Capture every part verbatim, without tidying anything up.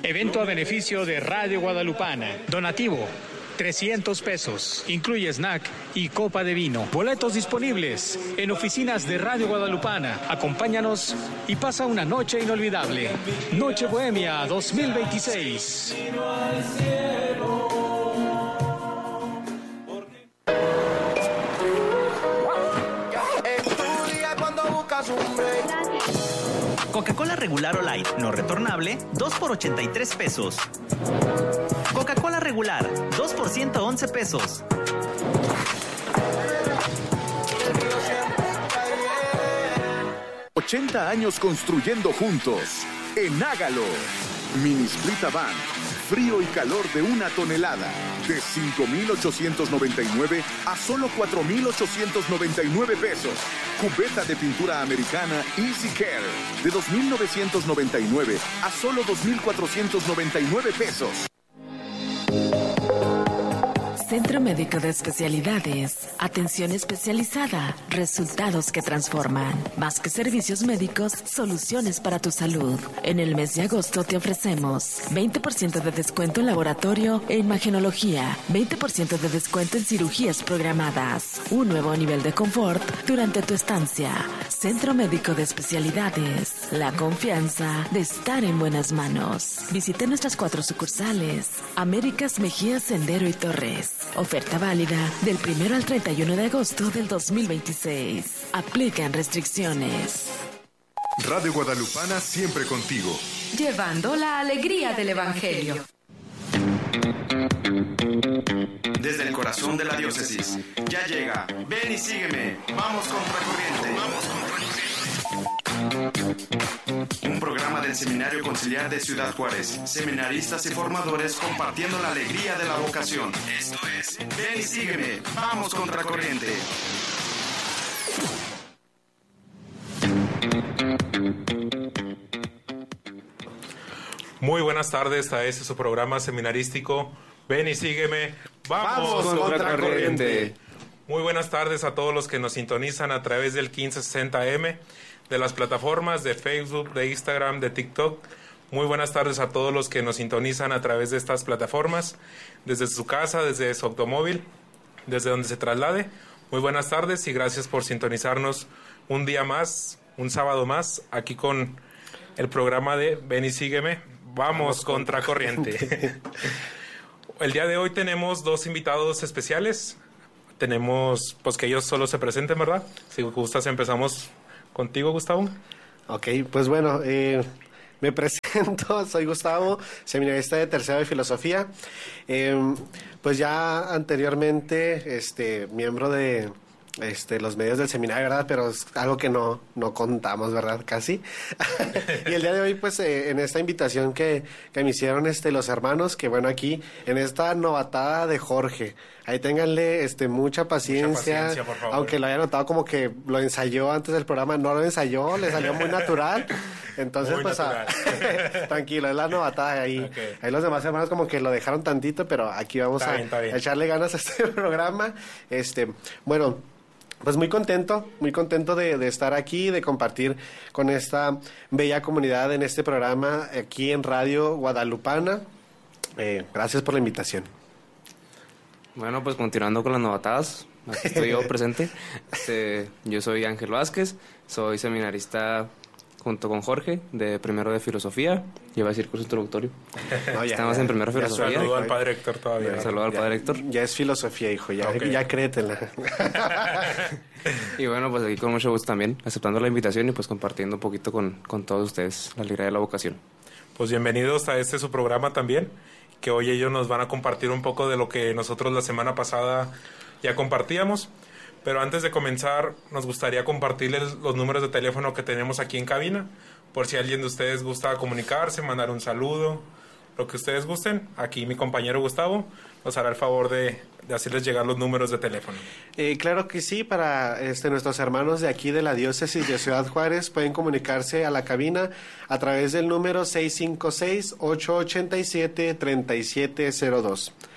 Evento a beneficio de Radio Guadalupana. Donativo trescientos pesos. Incluye snack y copa de vino. Boletos disponibles en oficinas de Radio Guadalupana. Acompáñanos y pasa una noche inolvidable. Noche Bohemia dos mil veintiséis. Coca-Cola regular o light, no retornable, dos por ochenta y tres pesos. Coca-Cola regular, dos por ciento once pesos. ochenta años construyendo juntos. En Hágalo. Mini Split Van. Frío y calor de una tonelada. De cinco mil ochocientos noventa y nueve a solo cuatro mil ochocientos noventa y nueve pesos. Cubeta de pintura americana Easy Care. De dos mil novecientos noventa y nueve a solo dos mil cuatrocientos noventa y nueve pesos. Centro Médico de Especialidades. Atención especializada. Resultados que transforman. Más que servicios médicos, soluciones para tu salud. En el mes de agosto te ofrecemos veinte por ciento de descuento en laboratorio e imagenología. veinte por ciento de descuento en cirugías programadas. Un nuevo nivel de confort durante tu estancia. Centro Médico de Especialidades. La confianza de estar en buenas manos. Visite nuestras cuatro sucursales. Américas, Mejía, Sendero y Torres. Oferta válida del primero al treinta y uno de agosto del dos mil veintiséis. Aplican restricciones. Radio Guadalupana siempre contigo. Llevando la alegría del Evangelio. Desde el corazón de la diócesis, ya llega. Ven y sígueme. Vamos contracorriente. Vamos contracorriente. Un programa del Seminario Conciliar de Ciudad Juárez. Seminaristas y formadores compartiendo la alegría de la vocación. Esto es Ven y sígueme. Vamos contracorriente. Muy buenas tardes a este su programa seminarístico. Ven y sígueme. Vamos, Vamos contracorriente. Muy buenas tardes a todos los que nos sintonizan a través del quince sesenta eme, de las plataformas de Facebook, de Instagram, de TikTok. Muy buenas tardes a todos los que nos sintonizan a través de estas plataformas, desde su casa, desde su automóvil, desde donde se traslade. Muy buenas tardes y gracias por sintonizarnos un día más, un sábado más, aquí con el programa de Ven y sígueme. Vamos, Vamos contracorriente. El día de hoy tenemos dos invitados especiales. Tenemos, pues que ellos solo se presenten, ¿verdad? Si gustas, empezamos contigo, Gustavo. Ok, pues bueno, eh, me presento, soy Gustavo, seminarista de tercero de filosofía. Eh, pues ya anteriormente, este, miembro de este, los medios del seminario, ¿verdad? Pero es algo que no, no contamos, ¿verdad? Casi. Y el día de hoy, pues, eh, en esta invitación que, que me hicieron este, los hermanos, que bueno, aquí, en esta novatada de Jorge, ahí ténganle este, mucha paciencia, mucha paciencia, por favor. Aunque lo haya notado como que lo ensayó antes del programa, no lo ensayó, le salió muy natural. Entonces, muy pues, natural. A, tranquilo, es la novatada ahí. Okay. Ahí los demás hermanos como que lo dejaron tantito, pero aquí vamos a, bien, a echarle ganas a este programa. Este, bueno, pues muy contento, muy contento de, de estar aquí, de compartir con esta bella comunidad en este programa aquí en Radio Guadalupana. Eh, gracias por la invitación. Bueno, pues continuando con las novatadas, aquí estoy yo presente. Este, yo soy Ángel Vázquez, soy seminarista junto con Jorge de primero de filosofía. Lleva a decir curso introductorio. No, ya, Estamos ya, en primero de filosofía. Saludo al padre Héctor todavía. Ya, Saludo al padre Héctor. Ya es filosofía, hijo, ya, okay. Ya créetela. Y bueno, pues aquí con mucho gusto también, aceptando la invitación y pues compartiendo un poquito con, con todos ustedes la alegría de la vocación. Pues bienvenidos a este su programa también, que hoy ellos nos van a compartir un poco de lo que nosotros la semana pasada ya compartíamos. Pero antes de comenzar, nos gustaría compartirles los números de teléfono que tenemos aquí en cabina, por si alguien de ustedes gusta comunicarse, mandar un saludo, lo que ustedes gusten. Aquí mi compañero Gustavo nos hará el favor de, de hacerles llegar los números de teléfono. Eh, claro que sí, para este, nuestros hermanos de aquí de la diócesis de Ciudad Juárez pueden comunicarse a la cabina a través del número seis cinco seis, ocho ocho siete, tres siete cero dos.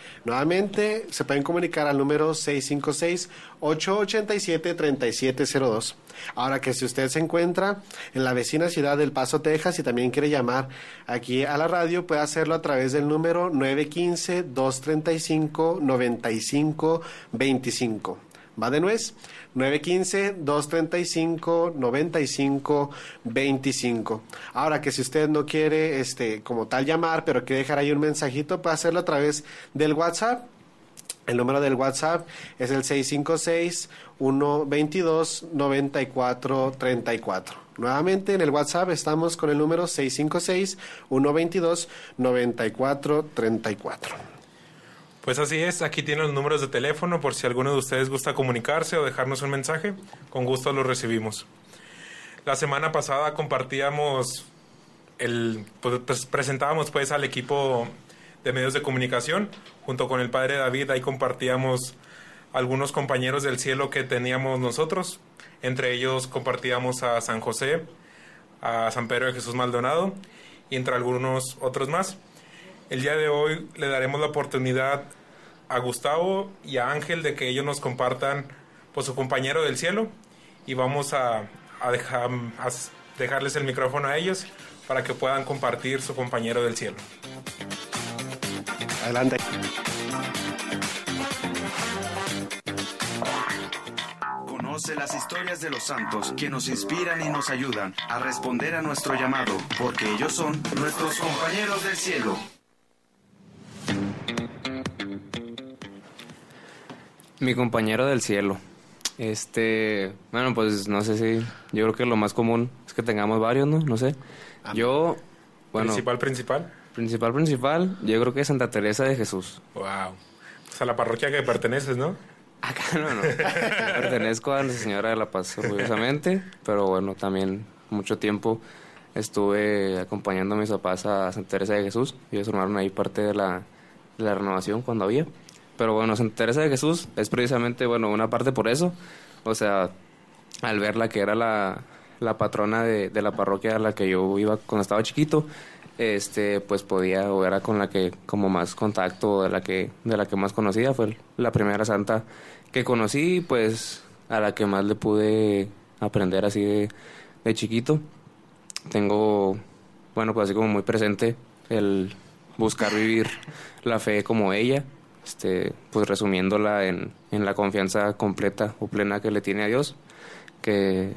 Nuevamente, se pueden comunicar al número seis cinco seis, ocho ocho siete, tres siete cero dos. Ahora que si usted se encuentra en la vecina ciudad del Paso, Texas, y también quiere llamar aquí a la radio, puede hacerlo a través del número nueve uno cinco, dos tres cinco, nueve cinco dos cinco. Va de nuez, nueve uno cinco, dos tres cinco, nueve cinco dos cinco. Ahora que si usted no quiere este como tal llamar, pero quiere dejar ahí un mensajito, puede hacerlo a través del WhatsApp. El número del WhatsApp es el seis cinco seis, uno dos dos, nueve cuatro tres cuatro. Nuevamente en el WhatsApp estamos con el número seis cinco seis, uno dos dos, nueve cuatro tres cuatro. Pues así es, aquí tienen los números de teléfono por si alguno de ustedes gusta comunicarse o dejarnos un mensaje, con gusto lo recibimos. La semana pasada compartíamos, el, pues presentábamos pues al equipo de medios de comunicación, junto con el padre David, ahí compartíamos algunos compañeros del cielo que teníamos nosotros, entre ellos compartíamos a San José, a San Pedro de Jesús Maldonado y entre algunos otros más. El día de hoy le daremos la oportunidad a Gustavo y a Ángel de que ellos nos compartan pues, su compañero del cielo, y vamos a, a, dejar, a dejarles el micrófono a ellos para que puedan compartir su compañero del cielo. Adelante. Conoce las historias de los santos que nos inspiran y nos ayudan a responder a nuestro llamado, porque ellos son nuestros compañeros del cielo. Mi compañero del cielo. Este, bueno, pues no sé si, yo creo que lo más común es que tengamos varios, ¿no? No sé. Yo, bueno. ¿Principal, principal? Principal, principal, yo creo que es Santa Teresa de Jesús. Wow. Pues a la parroquia que perteneces, ¿no? Acá no, no. Pertenezco a Nuestra Señora de la Paz, orgullosamente, pero bueno, también mucho tiempo estuve acompañando a mis papás a Santa Teresa de Jesús. Ellos formaron ahí parte de la, de la renovación cuando había. Pero bueno, Santa Teresa de Jesús es precisamente, bueno, una parte por eso. O sea, al verla que era la, la patrona de, de la parroquia a la que yo iba cuando estaba chiquito, este, pues podía, o era con la que como más contacto, de la que, de la que más conocía. Fue la primera santa que conocí, pues a la que más le pude aprender así de, de chiquito. Tengo, bueno, pues así como muy presente el buscar vivir la fe como ella. Este, pues resumiéndola en, en la confianza completa o plena que le tiene a Dios, que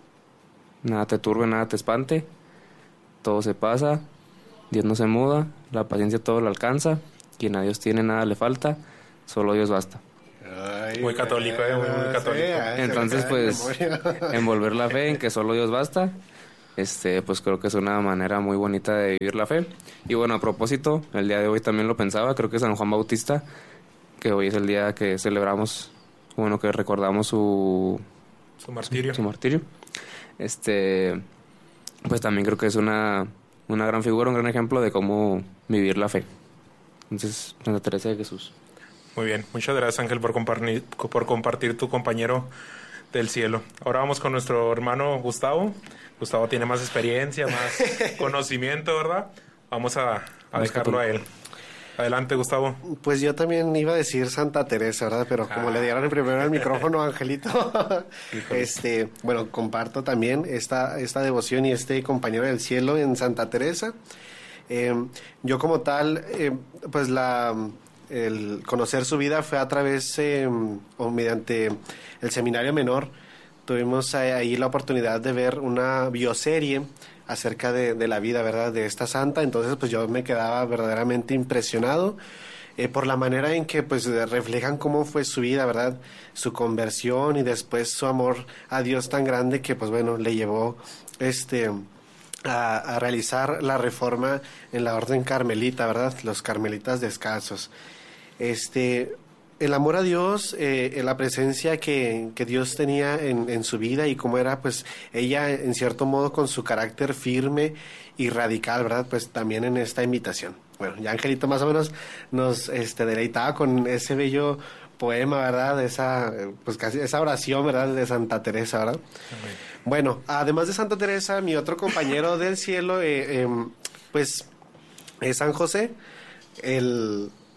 nada te turbe, nada te espante, todo se pasa, Dios no se muda, la paciencia todo lo alcanza, quien a Dios tiene nada le falta, solo Dios basta. Ay, muy católico, eh, muy, muy católico. Entonces, pues, envolver la fe en que solo Dios basta, este, pues creo que es una manera muy bonita de vivir la fe. Y bueno, a propósito, el día de hoy también lo pensaba, creo que San Juan Bautista, que hoy es el día que celebramos, bueno, que recordamos su... Su martirio. Su martirio. Este, pues también creo que es una, una gran figura, un gran ejemplo de cómo vivir la fe. Entonces, Santa Teresa de Jesús. Muy bien, muchas gracias Ángel por compartir, por compartir tu compañero del cielo. Ahora vamos con nuestro hermano Gustavo. Gustavo tiene más experiencia, más conocimiento, ¿verdad? Vamos a, a dejarlo a él. Adelante, Gustavo. Pues yo también iba a decir Santa Teresa, ¿verdad? Pero como ah. le dieron primero el micrófono a Angelito, este, bueno, comparto también esta, esta devoción y este compañero del cielo en Santa Teresa. Eh, yo como tal, eh, pues la... el conocer su vida fue a través eh, o mediante el seminario menor. Tuvimos ahí la oportunidad de ver una bioserie acerca de, de la vida, ¿verdad?, de esta santa. Entonces, pues yo me quedaba verdaderamente impresionado eh, por la manera en que pues reflejan cómo fue su vida, ¿verdad?, su conversión y después su amor a Dios tan grande que, pues bueno, le llevó este a, a realizar la reforma en la orden carmelita, ¿verdad?, los carmelitas descalzos. Este, el amor a Dios, eh, la presencia que, que Dios tenía en, en su vida y cómo era, pues, ella en cierto modo con su carácter firme y radical, ¿verdad?, pues también en esta invitación. Bueno, ya Angelito más o menos nos este, deleitaba con ese bello poema, ¿verdad?, esa, pues casi esa oración, ¿verdad?, de Santa Teresa, ¿verdad? Amén. Bueno, además de Santa Teresa, mi otro compañero del cielo, eh, eh, pues, es San José, el...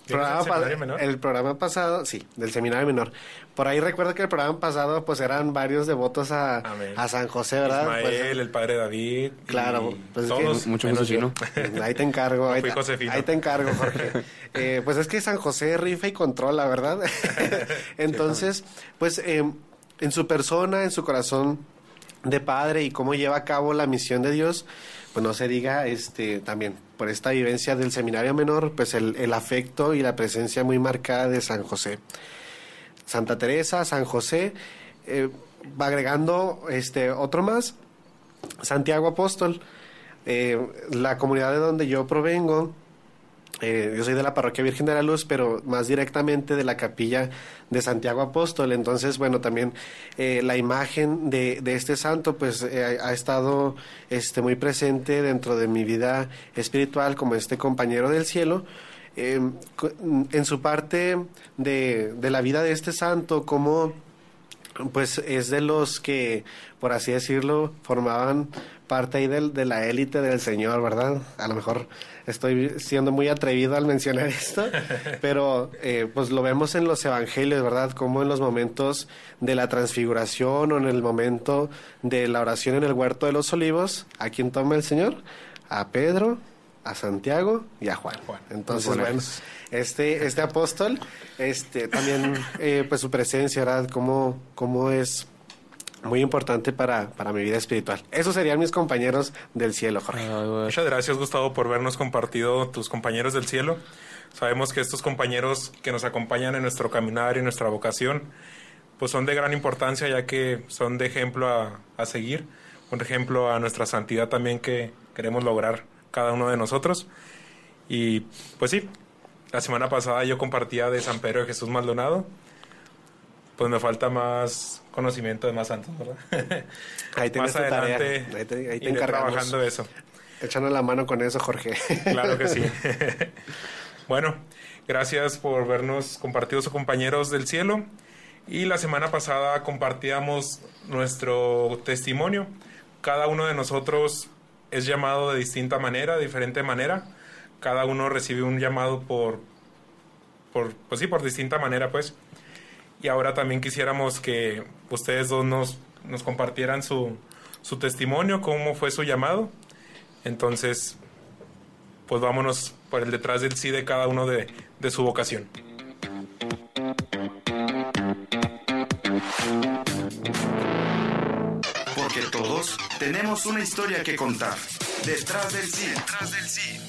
programa seminario menor? El programa pasado, sí, del seminario menor. Por ahí recuerdo que el programa pasado pues eran varios devotos a, a San José, ¿verdad? Ismael, pues, el padre David. Claro, pues todos. es que, mucho Josefino. Ahí te encargo. No ahí, fui Josefino. ahí te encargo, Jorge. eh, pues es que San José rifa y controla, ¿verdad? Entonces, pues eh, en su persona, en su corazón de padre y cómo lleva a cabo la misión de Dios, pues no se diga este también por esta vivencia del seminario menor, pues el, el afecto y la presencia muy marcada de San José. Santa Teresa, San José, eh, va agregando este otro más, Santiago Apóstol. Eh, la comunidad de donde yo provengo, eh, yo soy de la Parroquia Virgen de la Luz, pero más directamente de la capilla de Santiago Apóstol. Entonces, bueno, también eh, la imagen de, de este santo pues eh, ha estado este, muy presente dentro de mi vida espiritual como este compañero del cielo. Eh, en su parte de, de la vida de este santo, como pues es de los que, por así decirlo, formaban parte ahí de, de la élite del Señor, ¿verdad? A lo mejor estoy siendo muy atrevido al mencionar esto, pero eh, pues lo vemos en los evangelios, ¿verdad? Como en los momentos de la transfiguración o en el momento de la oración en el huerto de los olivos, ¿a quién toma el Señor? A Pedro, a Santiago y a Juan. Juan. Entonces, bueno, este, este apóstol, este, también, eh, pues su presencia, ¿verdad? Cómo, cómo es muy importante para, para mi vida espiritual. Esos serían mis compañeros del cielo, Jorge. Muchas gracias, Gustavo, por vernos compartido tus compañeros del cielo. Sabemos que estos compañeros que nos acompañan en nuestro caminar y nuestra vocación, pues son de gran importancia, ya que son de ejemplo a, a seguir, un ejemplo a nuestra santidad también que queremos lograr cada uno de nosotros. Y pues sí, la semana pasada yo compartía de San Pedro de Jesús Maldonado. Pues me falta más conocimiento de más santos, ¿verdad? Ahí tienes más tu adelante tarea. Ahí te, ahí te iré encargamos. trabajando eso. Echando la mano con eso, Jorge. Claro que sí. Bueno, gracias por vernos compartidos o compañeros del cielo. Y la semana pasada compartíamos nuestro testimonio. Cada uno de nosotros es llamado de distinta manera, de diferente manera. Cada uno recibe un llamado por, por pues sí, por distinta manera, pues. Y ahora también quisiéramos que ustedes dos nos, nos compartieran su, su testimonio, cómo fue su llamado. Entonces, pues vámonos por el detrás del sí de cada uno de, de su vocación. Porque todos tenemos una historia que contar. Detrás del sí. Detrás del sí.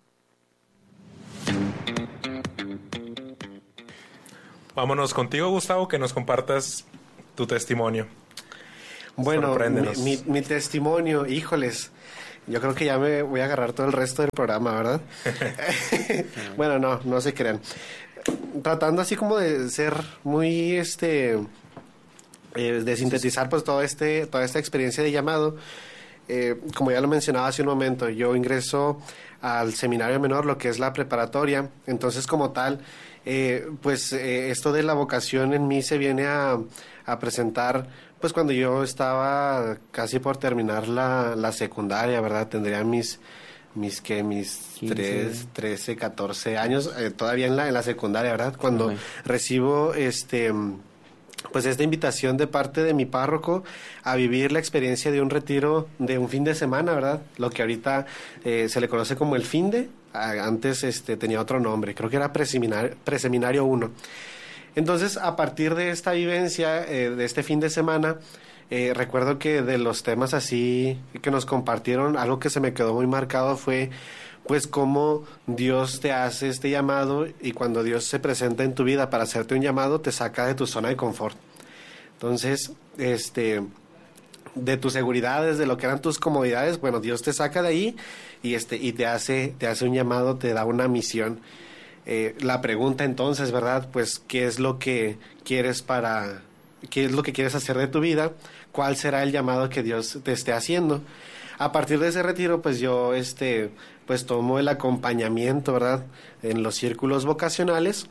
Vámonos contigo, Gustavo, que nos compartas tu testimonio. Bueno, mi, mi, mi testimonio, híjoles, yo creo que ya me voy a agarrar todo el resto del programa, ¿verdad? Bueno, no, no se crean. Tratando así como de ser muy, este, eh, de sintetizar pues todo este, toda esta experiencia de llamado. Eh, como ya lo mencionaba hace un momento, yo ingreso al seminario menor, lo que es la preparatoria. Entonces, como tal, eh, pues eh, esto de la vocación en mí se viene a, a presentar pues cuando yo estaba casi por terminar la, la secundaria, ¿verdad? Tendría mis mis que mis tres, trece, catorce años, eh, todavía en la, en la secundaria, ¿verdad? Cuando uh-huh. recibo este pues esta invitación de parte de mi párroco a vivir la experiencia de un retiro de un fin de semana, ¿verdad? Lo que ahorita eh, se le conoce como el finde, antes este tenía otro nombre, creo que era preseminario, preseminario uno. Entonces, a partir de esta vivencia, eh, de este fin de semana, eh, recuerdo que de los temas así que nos compartieron, algo que se me quedó muy marcado fue pues cómo Dios te hace este llamado, y cuando Dios se presenta en tu vida para hacerte un llamado, te saca de tu zona de confort. Entonces, este, de tus seguridades, de lo que eran tus comodidades, bueno, Dios te saca de ahí y este y te hace te hace un llamado, te da una misión. Eh, la pregunta entonces, ¿verdad? Pues, ¿qué es lo que quieres para, qué es lo que quieres hacer de tu vida? ¿Cuál será el llamado que Dios te esté haciendo? A partir de ese retiro, pues yo, este, pues tomo el acompañamiento, ¿verdad? En los círculos vocacionales.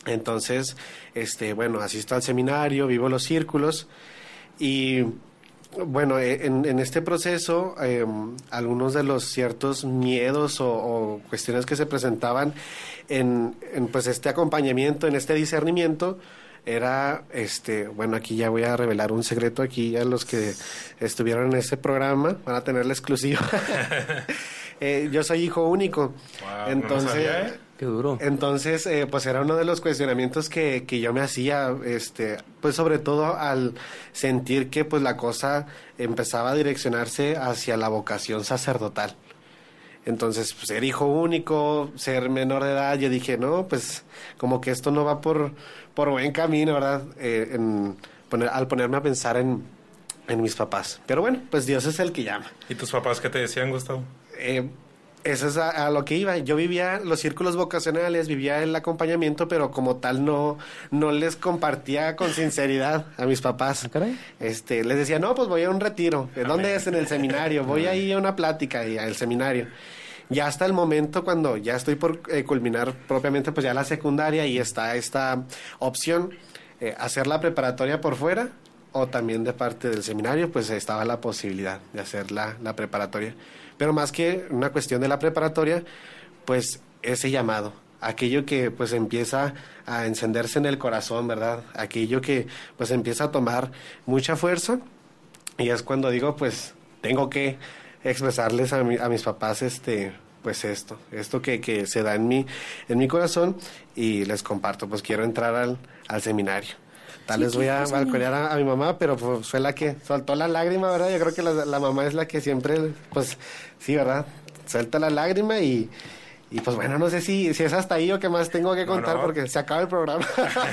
Entonces, este, bueno, asisto al seminario, vivo los círculos y Bueno, en, en este proceso, eh, algunos de los ciertos miedos o, o cuestiones que se presentaban en, en pues este acompañamiento, en este discernimiento, era, este, bueno, aquí ya voy a revelar un secreto aquí a los que estuvieron en este programa, van a tener la exclusiva. eh, yo soy hijo único, wow, entonces... No sabía, ¿eh? Qué duro. Entonces, eh, pues era uno de los cuestionamientos que, que yo me hacía, este, pues sobre todo al sentir que pues la cosa empezaba a direccionarse hacia la vocación sacerdotal. Entonces, pues, ser hijo único, ser menor de edad, yo dije, no, pues como que esto no va por, por buen camino, ¿verdad? Eh, en poner, al ponerme a pensar en, en mis papás. Pero bueno, pues Dios es el que llama. ¿Y tus papás qué te decían, Gustavo? Eh, Eso es a, a lo que iba. Yo vivía los círculos vocacionales, vivía el acompañamiento, pero como tal no, no les compartía con sinceridad a mis papás. Este, les decía, no, pues voy a un retiro. ¿Dónde es? En el seminario. Voy ahí a una plática y al seminario. Ya hasta el momento cuando ya estoy por eh, culminar propiamente pues ya la secundaria y está esta opción, eh, hacer la preparatoria por fuera o también de parte del seminario, pues estaba la posibilidad de hacer la, la preparatoria. Pero más que una cuestión de la preparatoria, pues ese llamado, aquello que pues empieza a encenderse en el corazón, ¿verdad? Aquello que pues empieza a tomar mucha fuerza y es cuando digo, pues tengo que expresarles a, mi, a mis papás este pues esto, esto que, que se da en mi, en mi corazón y les comparto, pues quiero entrar al, al seminario. Tal vez sí, voy a balconear a, a mi mamá, pero pues fue la que soltó la lágrima, ¿verdad? Yo creo que la, la mamá es la que siempre, pues, sí, ¿verdad? Suelta la lágrima y, y pues bueno, no sé si, si es hasta ahí o qué más tengo que contar, no, no. porque se acaba el programa.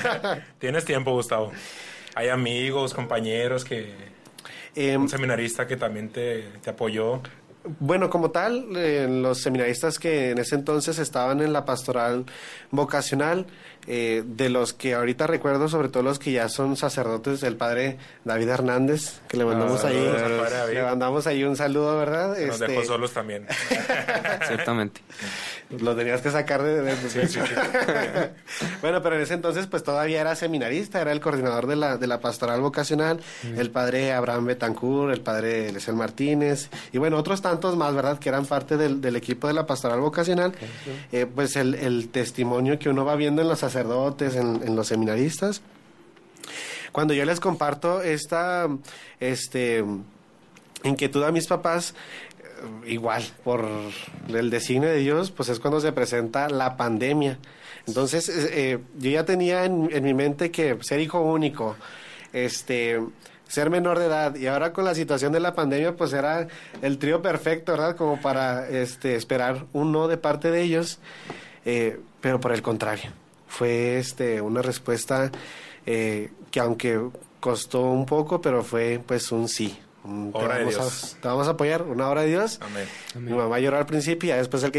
Tienes tiempo, Gustavo. Hay amigos, compañeros que... Eh, un seminarista que también te, te apoyó. Bueno, como tal, eh, los seminaristas que en ese entonces estaban en la pastoral vocacional, eh, de los que ahorita recuerdo, sobre todo los que ya son sacerdotes, el padre David Hernández, que le mandamos ah, ahí, le mandamos ahí un saludo, ¿verdad? Nos este... dejó solos también. Ciertamente. Lo tenías que sacar de... de... Sí, sí, sí. Bueno, pero en ese entonces pues todavía era seminarista, era el coordinador de la, de la pastoral vocacional, mm. el padre Abraham Betancourt, el padre Eliezer Martínez, y bueno, otros tantos más, ¿verdad?, que eran parte del, del equipo de la pastoral vocacional. Okay, sí. eh, pues el, el testimonio que uno va viendo en los sacerdotes, en, en los seminaristas. Cuando yo les comparto esta este, inquietud a mis papás, igual, por el designio de Dios, pues es cuando se presenta la pandemia. Entonces, eh, yo ya tenía en, en mi mente que ser hijo único, este, ser menor de edad, y ahora con la situación de la pandemia, pues era el trío perfecto, ¿verdad? Como para este, esperar un no de parte de ellos, eh, pero por el contrario, fue este, una respuesta eh, que aunque costó un poco, pero fue pues un sí. Te vamos, a, te vamos a apoyar, una obra de Dios. Amén. Mi mamá lloró al principio y ya después el que